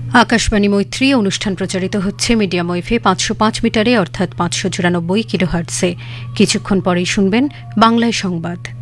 আকাশবাণী মৈত্রী অনুষ্ঠান প্রচারিত হচ্ছে মিডিয়াম ওয়েভে ৫০৫ মিটারে অর্থাৎ ৫৯৪ কিলোহার্টজে। কিছুক্ষণ পরেই শুনবেন বাংলায় সংবাদ।